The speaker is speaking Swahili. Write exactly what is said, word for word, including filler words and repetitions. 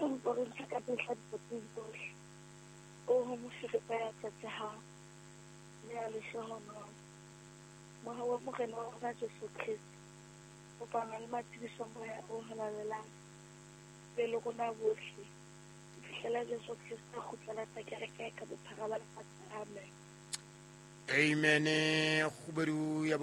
mporisa ka mehla dipotong tsohle. O ho moferepa ya tsatshehang le ya lehlohonolo. Moya wa morena wa rona Jesu Kriste o kopana le matsebiso moya o halalelang pele rona bohle. Fihlela Jesu Kriste a kgutlela sa kereke ka bophara ba lefatshe. Amen. Amen. Khubedu ya